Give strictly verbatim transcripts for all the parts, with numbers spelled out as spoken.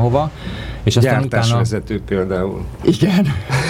mindenhova. És aztán gyártásvezető utána... például. Igen.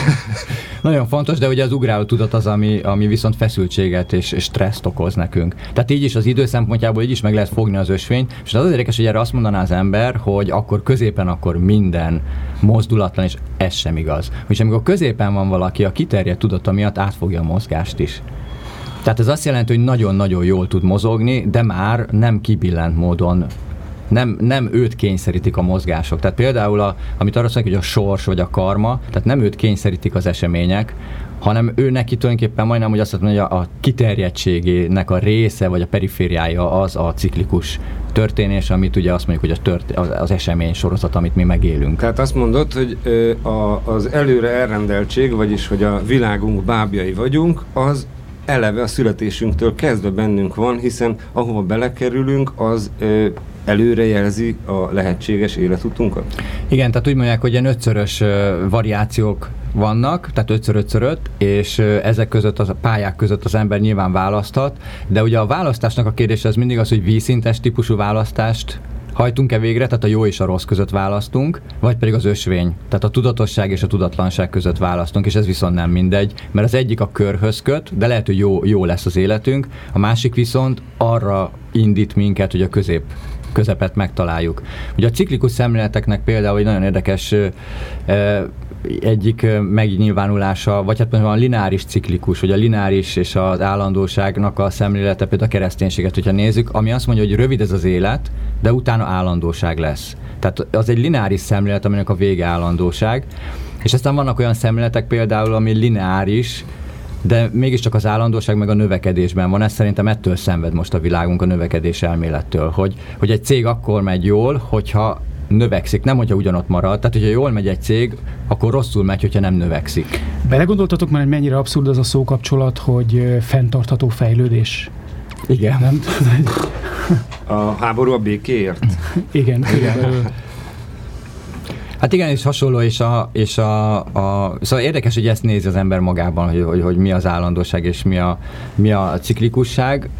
Nagyon fontos, de ugye az ugráló tudat az, ami, ami viszont feszültséget és, és stresszt okoz nekünk. Tehát így is az idő szempontjából így is meg lehet fogni az ösvényt, és az az érdekes, hogy erre azt mondaná az ember, hogy akkor középen akkor minden mozdulatlan, és ez sem igaz. És amikor középen van valaki, a kiterjedt tudata miatt átfogja a mozgást is. Tehát ez azt jelenti, hogy nagyon-nagyon jól tud mozogni, de már nem kibillent módon Nem, nem őt kényszerítik a mozgások. Tehát például, a, amit arra mondjuk, hogy a sors vagy a karma, tehát nem őt kényszerítik az események, hanem ő neki tulajdonképpen majdnem, hogy azt mondja, hogy a, a kiterjedtségének a része, vagy a perifériája az a ciklikus történés, amit ugye azt mondjuk, hogy a tört, az, az esemény sorozat, amit mi megélünk. Tehát azt mondod, hogy ö, a, az előre elrendeltség, vagyis hogy a világunk bábjai vagyunk, az eleve a születésünktől kezdve bennünk van, hiszen ahova belekerülünk, az ö, előrejelzi a lehetséges életutunkat? Igen, tehát úgy mondják, hogy ilyen ötszörös variációk vannak, tehát ötször ötször öt, és ezek között, az a pályák között az ember nyilván választhat, de ugye a választásnak a kérdése az mindig az, hogy vízszintes típusú választást hajtunk-e végre, tehát a jó és a rossz között választunk, vagy pedig az ösvény, tehát a tudatosság és a tudatlanság között választunk, és ez viszont nem mindegy, mert az egyik a körhöz köt, de lehet, hogy jó, jó lesz az életünk, a másik viszont arra indít minket, hogy a közép közepet megtaláljuk. Ugye a ciklikus szemléleteknek például egy nagyon érdekes eh, egyik megnyilvánulása, vagy hát mondjuk a lineáris ciklikus, vagy a lineáris és az állandóságnak a szemlélete, például a kereszténységet, hogyha nézzük, ami azt mondja, hogy rövid ez az élet, de utána állandóság lesz. Tehát az egy lineáris szemlélet, aminek a vége állandóság, és aztán vannak olyan szemléletek például, ami lineáris, de mégiscsak az állandóság meg a növekedésben van. Ez szerintem ettől szenved most a világunk, a növekedés elmélettől, hogy, hogy egy cég akkor megy jól, hogyha növekszik, nem hogyha ugyanott marad. Tehát, hogyha jól megy egy cég, akkor rosszul megy, hogyha nem növekszik. Belegondoltatok már, hogy mennyire abszurd az a szókapcsolat, hogy fenntartható fejlődés? Igen. Nem? A háború a békéért? Igen, igen. Hát igen, és hasonló, és a, és a, a szóval érdekes, hogy ezt nézi az ember magában, hogy, hogy, hogy mi az állandóság, és mi a, mi a ciklikusság.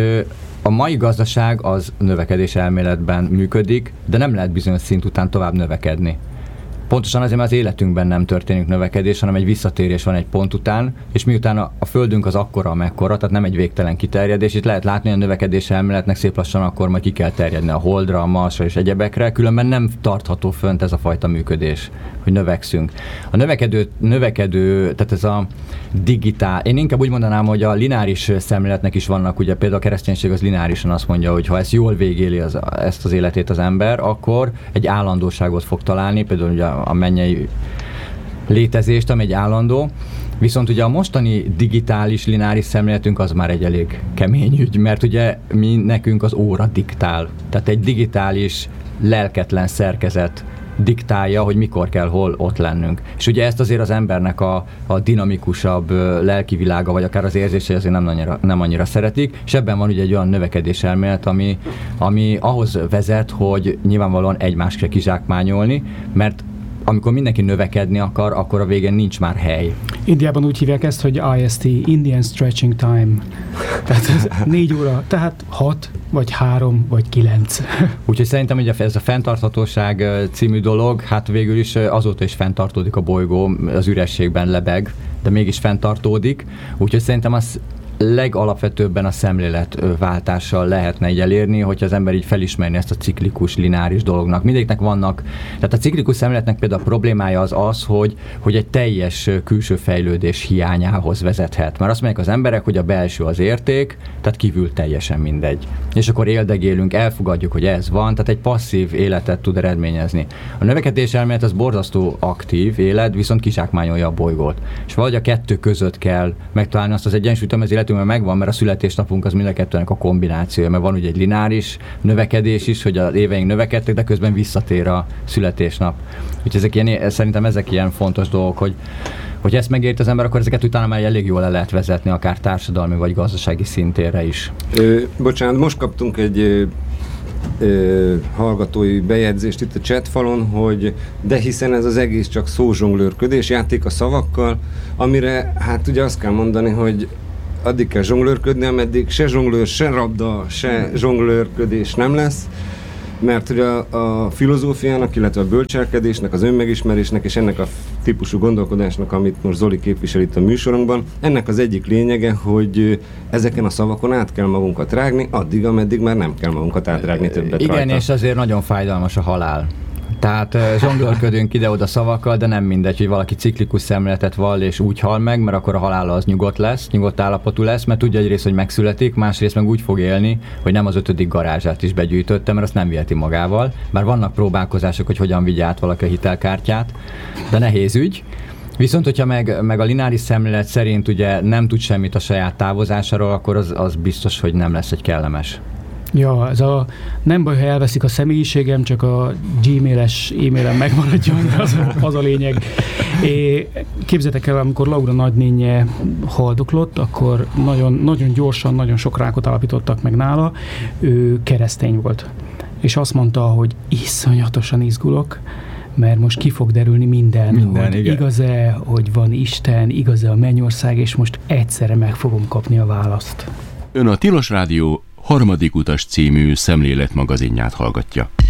A mai gazdaság az növekedés elméletben működik, de nem lehet bizonyos szint után tovább növekedni. Pontosan azért, mert az életünkben nem történik növekedés, hanem egy visszatérés van egy pont után, és miután a, a földünk az akkora, amekkora, tehát nem egy végtelen kiterjedés, itt lehet látni, hogy a növekedés elméletnek szép lassan akkor majd ki kell terjedni a Holdra, a Marsra és egyebekre, különben nem tartható fönt ez a fajta működés, hogy növekszünk. A növekedő, növekedő tehát ez a digitál, én inkább úgy mondanám, hogy a lineáris szemléletnek is vannak, ugye például a kereszténység az lineárisan azt mondja, hogy ha ezt jól végéli az, ezt az életét az ember, akkor egy állandóságot fog találni, például ugye a mennyei létezést, ami egy állandó. Viszont ugye a mostani digitális, lineáris szemléletünk az már egy elég kemény ügy, mert ugye mi nekünk az óra diktál. Tehát egy digitális, lelketlen szerkezet diktálja, hogy mikor kell hol ott lennünk. És ugye ezt azért az embernek a, a dinamikusabb lelki világa, vagy akár az érzései azért nem annyira, nem annyira szeretik, és ebben van ugye egy olyan növekedés elmélet, ami, ami ahhoz vezet, hogy nyilvánvalóan egymást kell kizsákmányolni, mert amikor mindenki növekedni akar, akkor a végén nincs már hely. Indiában úgy hívják ezt, hogy I S T, Indian Stretching Time. Tehát ez négy óra, tehát hat, vagy három, vagy kilenc. Úgyhogy szerintem ugye ez a fenntarthatóság című dolog, hát végül is azóta is fenntartódik a bolygó, az ürességben lebeg, de mégis fenntartódik. Úgyhogy szerintem az legalapvetőbben a szemléletváltással lehetne így elérni, hogyha az ember így felismerni ezt a ciklikus, lineáris dolognak. Mindegyiknek vannak, tehát a ciklikus szemléletnek például a problémája az az, hogy, hogy egy teljes külső fejlődés hiányához vezethet. Mert azt mondják az emberek, hogy a belső az érték, tehát kívül teljesen mindegy. És akkor éldegélünk, elfogadjuk, hogy ez van, tehát egy passzív életet tud eredményezni. A növekedés elmélet az borzasztó aktív élet, viszont kizsákmányolja a bolygót. És valahogy a kettő között kell megtalálni azt az egyensúlyt, ami az életünkben megvan, mert a születésnapunk az mind a kettőnek a kombinációja, mert van ugye egy lineáris növekedés is, hogy az éveink növekedtek, de közben visszatér a születésnap. Úgyhogy ezek ilyen, szerintem ezek ilyen fontos dolgok, hogy hogy ezt megérti az ember, akkor ezeket utána már elég jól le lehet vezetni, akár társadalmi vagy gazdasági szintére is. Ö, bocsánat, most kaptunk egy ö, ö, hallgatói bejegyzést itt a chatfalon, hogy de hiszen ez az egész csak szózsonglőrködés, játék a szavakkal, amire hát ugye azt kell mondani, hogy addig kell zsonglőrködni, ameddig se zsonglőr, se rabda, se zsonglőrködés nem lesz. mert hogy a, a filozófiának, illetve a bölcselkedésnek, az önmegismerésnek és ennek a típusú gondolkodásnak, amit most Zoli képvisel itt a műsorunkban, ennek az egyik lényege, hogy ezeken a szavakon át kell magunkat rágni, addig, ameddig már nem kell magunkat átrágni többet Igen, rajta. és azért nagyon fájdalmas a halál. Tehát zsonglőrködünk ide-oda szavakkal, de nem mindegy, hogy valaki ciklikus szemléletet vall és úgy hal meg, mert akkor a halála az nyugodt lesz, nyugodt állapotú lesz, mert tudja egyrészt, hogy megszületik, másrészt meg úgy fog élni, hogy nem az ötödik garázsát is begyűjtötte, mert azt nem viheti magával. Bár vannak próbálkozások, hogy hogyan vigye át valaki a hitelkártyát, de nehéz ügy. Viszont, hogyha meg, meg a lineáris szemlélet szerint ugye nem tud semmit a saját távozásáról, akkor az, az biztos, hogy nem lesz egy kellemes. Ja, ez a nem baj, ha elveszik a személyiségem, csak a gmail-es e-mailem megmaradjon, az, az a lényeg. É, képzeljétek el, amikor Laura nagynénye haldoklott, akkor nagyon, nagyon gyorsan, nagyon sok rákot állapítottak meg nála. Ő keresztény volt. És azt mondta, hogy iszonyatosan izgulok, mert most ki fog derülni minden, minden hogy igen. Igaz-e, hogy van Isten, igaz-e a mennyország, és most egyszerre meg fogom kapni a választ. Ön a Tilos Rádió Harmadik utas című szemléletmagazinját hallgatja.